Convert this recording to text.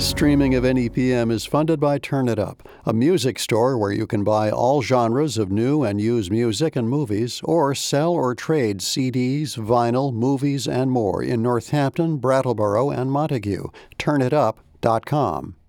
Streaming of NEPM is funded by Turn It Up, a music store where you can buy all genres of new and used music and movies, or sell or trade CDs, vinyl, movies, and more in Northampton, Brattleboro, and Montague. TurnItUp.com.